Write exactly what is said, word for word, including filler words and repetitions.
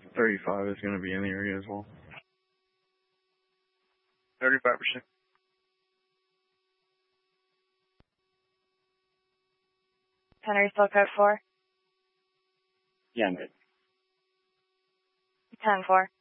thirty-five is going to be in the area as well. thirty-five percent. ten, are you still code four? Yeah, I'm good. ten four.